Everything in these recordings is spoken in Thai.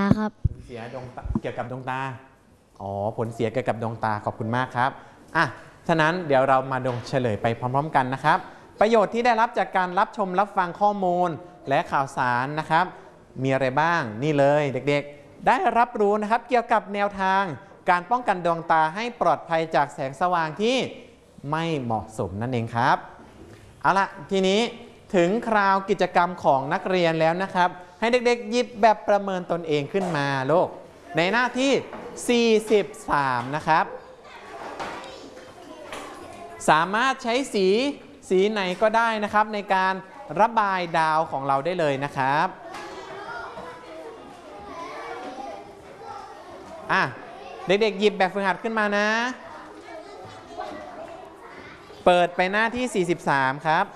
ครับผลเสียเกี่ยวกับดวงตาอ๋อผลเสียเกี่ยวกับดวงตาขอบคุณมากครับฉะนั้นเดี๋ยวเรามาดูเฉลยไปพร้อมๆกันนะครับประโยชน์ที่ได้รับจากการรับชมรับฟังข้อมูลและข่าวสารนะครับมีอะไรบ้างนี่เลยเด็กๆได้รับรู้นะครับเกี่ยวกับแนวทางการป้องกันดวงตาให้ปลอดภัยจากแสงสว่างที่ไม่เหมาะสมนั่นเองครับเอาละทีนี้ถึงคราวกิจกรรมของนักเรียนแล้วนะครับให้เด็กๆหยิบแบบประเมินตนเองขึ้นมาลูกในหน้าที่43นะครับสามารถใช้สีไหนก็ได้นะครับในการระบายดาวของเราได้เลยนะครับเด็กๆหยิบแบบฝึกหัดขึ้นมานะเปิดไปหน้าที่43ครับ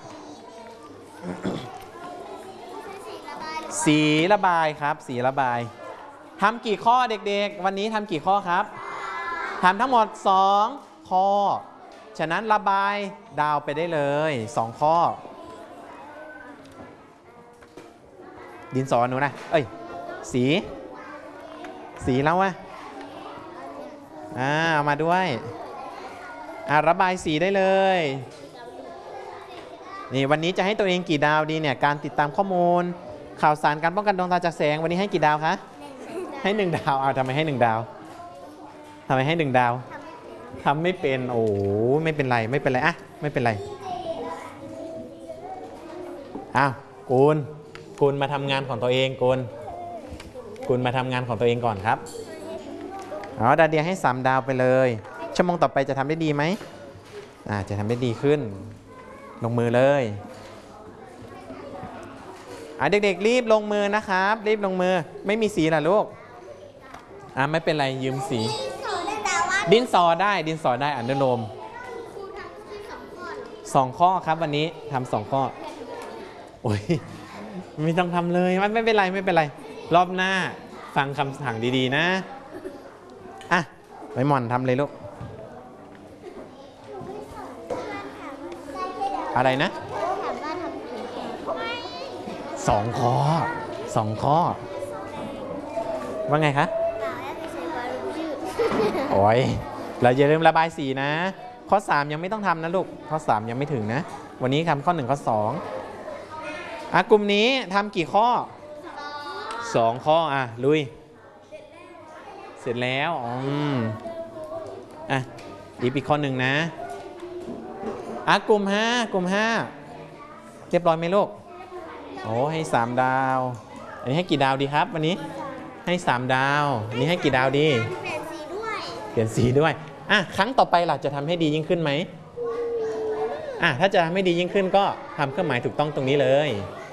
สีระบายครับสีระบายทำกี่ข้อเด็กๆวันนี้ทำกี่ข้อครับทำทั้งหมด2ข้อฉะนั้นระบายดาวไปได้เลย2ข้อดินสอหนูนะสีแล้ววะเอามาด้วยระบายสีได้เลยนี่วันนี้จะให้ตัวเองกี่ดาวดีเนี่ยการติดตามข้อมูลข่าวสารการป้องกันดวงตาจากแสงวันนี้ให้กี่ดาวคะให้1 ดาวทำไมให้1 ดาวทำไมให้1 ดาวทำไม่เป็นโอ้ไม่เป็นไรไม่เป็นไรไม่เป็นไรกูลมาทำงานของตัวเองกูลมาทำงานของตัวเองก่อนครับดาเดียให้3 ดาวไปเลยชั่วโมงต่อไปจะทำได้ดีไหมจะทำได้ดีขึ้นลงมือเลยเด็กๆรีบลงมือนะครับรีบลงมือไม่มีสีล่ะลูกไม่เป็นไรยืมสีดินสอได้อนุโลม2 ข้อครับวันนี้ทำ2 ข้อโอ้ยไม่ต้องทำเลยไม่เป็นไรรอบหน้าฟังคำสั่งดีๆนะไปหม่อนทำเลยลูกอะไรนะ2 ข้อว่าไงคะโอ้ยเราอย่าลืมระบายสีนะข้อ3ยังไม่ต้องทำนะลูกข้อ3ยังไม่ถึงนะวันนี้ทำข้อ1ข้อ2กลุ่มนี้ทำกี่ข้อ2 ข้อลุยเสร็จแล้วอีกข้อ1นะกลุ่ม5เรียบร้อยไหมลูกโอ้ให้3 ดาวอันนี้ให้กี่ดาวดีครับวันนี้ให้3 ดาวอันนี้ให้กี่ดาวดีเปลี่ยนสีด้วยครั้งต่อไปล่ะจะทำให้ดียิ่งขึ้นไหมถ้าจะทำให้ดียิ่งขึ้นก็ทำเครื่องหมายถูกต้องตรงนี้เลย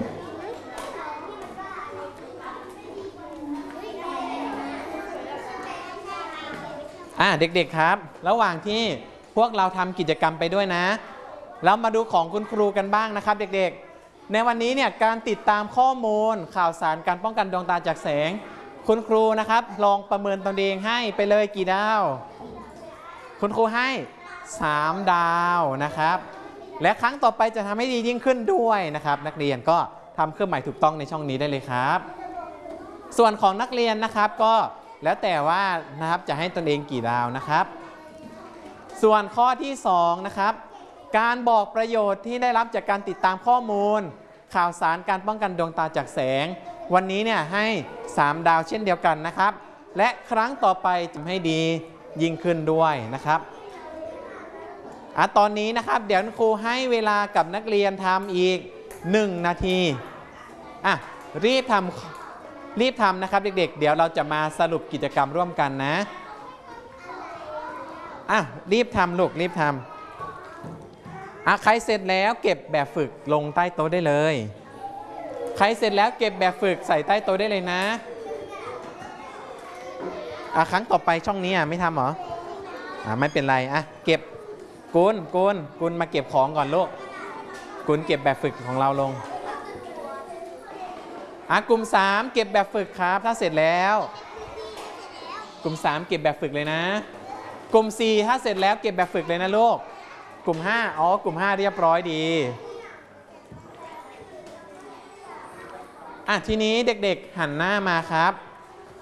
เด็กๆครับระหว่างที่พวกเราทำกิจกรรมไปด้วยนะเรามาดูของคุณครูกันบ้างนะครับเด็กๆในวันนี้เนี่ยการติดตามข้อมูลข่าวสารการป้องกันดวงตาจากแสงคุณครูนะครับลองประเมินตนเองให้ไปเลยกี่ดาวคุณครูให้3 ดาวนะครับและครั้งต่อไปจะทำให้ดียิ่งขึ้นด้วยนะครับนักเรียนก็ทำเครื่องหมายถูกต้องในช่องนี้ได้เลยครับส่วนของนักเรียนนะครับก็แล้วแต่ว่านะครับจะให้ตนเองกี่ดาวนะครับส่วนข้อที่2นะครับการบอกประโยชน์ที่ได้รับจากการติดตามข้อมูลข่าวสารการป้องกันดวงตาจากแสงวันนี้เนี่ยให้3 ดาวเช่นเดียวกันนะครับและครั้งต่อไปจะให้ดียิ่งขึ้นด้วยนะครับตอนนี้นะครับเดี๋ยวครูให้เวลากับนักเรียนทำอีก1 นาทีรีบทำนะครับเด็กๆเดี๋ยวเราจะมาสรุปกิจกรรมร่วมกันนะรีบทำลูกรีบทำใครเสร็จแล้วเก็บแบบฝึกลงใต้โต๊ะได้เลยใครเสร็จแล้วเก็บแบบฝึกใส่ใต้โต๊ะได้เลยนะครั้งต่อไปช่องนี้ไม่ทำเหรอไม่เป็นไรเก็บกุลมาเก็บของก่อนลูกกุลเก็บแบบฝึกของเราลงกลุ่ม3เก็บแบบฝึกครับถ้าเสร็จแล้วกลุ่ม3เก็บแบบฝึกเลยนะกลุ่ม4ถ้าเสร็จแล้วเก็บแบบฝึกเลยนะลูกกลุ่ม5กลุ่ม5เรียบร้อยดีทีนี้เด็กๆหันหน้ามาครับ